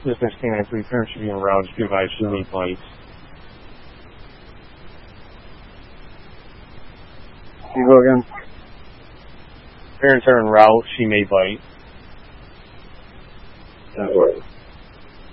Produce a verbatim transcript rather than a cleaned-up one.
Business canine three parents should be aroused to advise she may bite. You go again. Parents are en route, she may bite. That works.